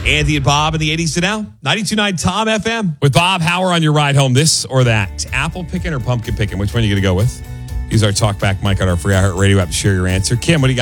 Andy and Bob in the 80s to now. 92.9 Tom FM. With Bob Hauer on your ride home, this or that? Apple picking or pumpkin picking? Which one are you going to go with? Use our talkback mic on our free iHeartRadio app to share your answer. Kim, what do you got?